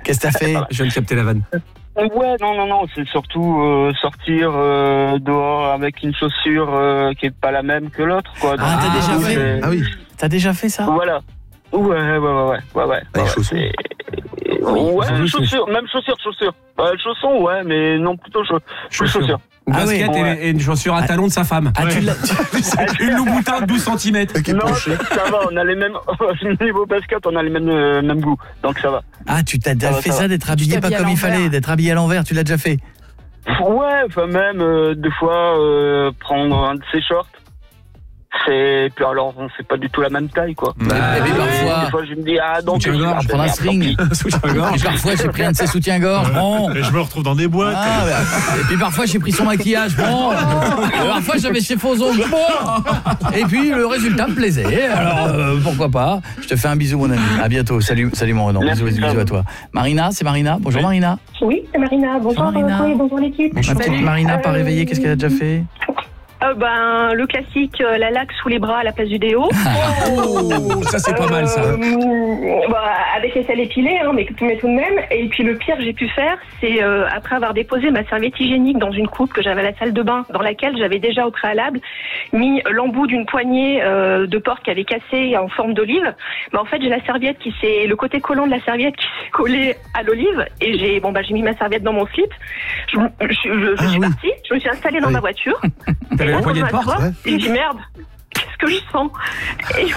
Qu'est-ce que t'as fait? Je viens de capter la vanne. Ouais, non, c'est surtout sortir dehors avec une chaussure qui est pas la même que l'autre, quoi. Donc, Ah, t'as déjà fait? c'est- Ah oui. T'as déjà fait ça? Voilà. Ouais. Les chaussons. Ouais, chaussures, même chaussures. Chaussons, ouais, mais non, plutôt chaussures. Ou Ah basket ouais. et une chaussure à talons de sa femme. Ah, tu l'as. Une Louboutin de 12 cm. Non, ça va, on a les mêmes, niveau basket, on a les mêmes goûts, donc ça va. Ah, tu t'as déjà Ça va, fait ça ça, va. d'être habillé Tu pas t'habilles à comme il l'envers. fallait, d'être habillé à l'envers, tu l'as déjà fait? Ouais, enfin même, des fois, prendre un de ses shorts. Puis alors, c'est pas du tout la même taille, quoi. Et puis parfois, Des fois, je me dis, donc, Soutien-gorge, je prends un string. Et parfois, j'ai pris un de ses soutiens-gorge. Bon. Et je me retrouve dans des boîtes. Ah, bah. Et puis parfois, j'ai pris son maquillage. Bon. Et parfois, j'avais ses faux ongles. Bon. Et puis, le résultat me plaisait. Alors, pourquoi pas. Je te fais un bisou, mon ami. À bientôt. Salut mon Renan. Bisous à toi. Marina, c'est Marina. Bonjour, Marina. Oui, c'est Marina. Bonjour, Marina. bonjour l'équipe. Ma petite Marina, pas réveillée, qu'est-ce qu'elle a déjà fait? Le classique, la laque sous les bras à la place du déo. Oh, ça c'est pas mal ça. Avec les selles épilées, mais tout de même. Et puis le pire que j'ai pu faire, c'est après avoir déposé ma serviette hygiénique dans une coupe que j'avais à la salle de bain, dans laquelle j'avais déjà au préalable mis l'embout d'une poignée de porte qui avait cassé en forme d'olive. En fait, j'ai la serviette le côté collant de la serviette qui s'est collé à l'olive, et j'ai mis ma serviette dans mon slip. Je suis partie, je me suis installée dans ma voiture. T'avais la poignée de porte, et j'ai dit merde, qu'est-ce que je sens? Et